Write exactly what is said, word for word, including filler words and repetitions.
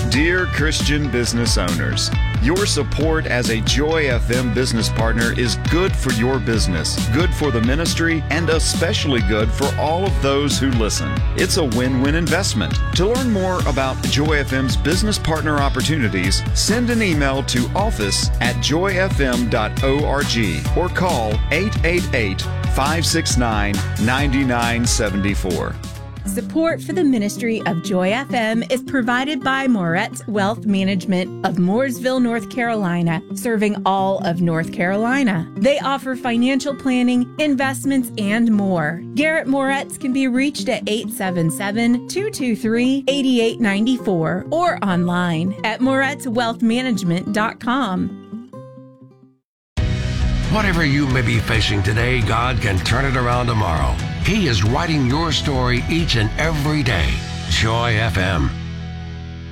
Dear Christian business owners, your support as a Joy F M business partner is good for your business, good for the ministry, and especially good for all of those who listen. It's a win-win investment. To learn more about Joy F M's business partner opportunities, send an email to office at joy f m dot org or call eight eight eight, five six nine, nine nine seven four. Support for the ministry of Joy F M is provided by Moretz Wealth Management of Mooresville, North Carolina, serving all of North Carolina. They offer financial planning, investments, and more. Garrett Moretz can be reached at eight seven seven, two two three, eight eight nine four or online at moretz wealth management dot com. Whatever you may be facing today, God can turn it around tomorrow. He is writing your story each and every day. Joy F M.